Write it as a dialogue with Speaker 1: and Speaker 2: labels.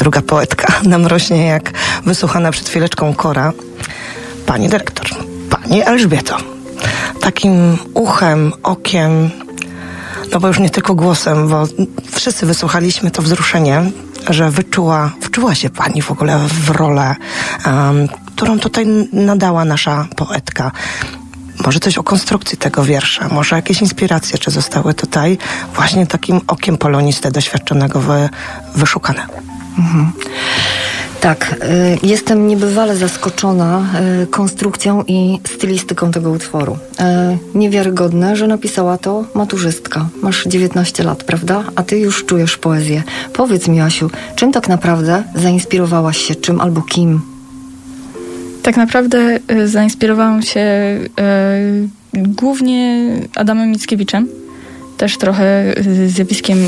Speaker 1: druga poetka nam rośnie jak wysłuchana przed chwileczką kora. Pani dyrektor, pani Elżbieto. Takim uchem, okiem, no bo już nie tylko głosem, bo wszyscy wysłuchaliśmy to wzruszenie, że wczuła się pani w ogóle w rolę, którą tutaj nadała nasza poetka. Może coś o konstrukcji tego wiersza, może jakieś inspiracje, czy zostały tutaj właśnie takim okiem polonisty doświadczonego wyszukane.
Speaker 2: Mhm. Tak, jestem niebywale zaskoczona konstrukcją i stylistyką tego utworu. Niewiarygodne, że napisała to maturzystka. Masz 19 lat, prawda? A ty już czujesz poezję. Powiedz mi, Asiu, czym tak naprawdę zainspirowałaś się, czym albo kim?
Speaker 3: Tak naprawdę zainspirowałam się głównie Adamem Mickiewiczem. Też trochę zjawiskiem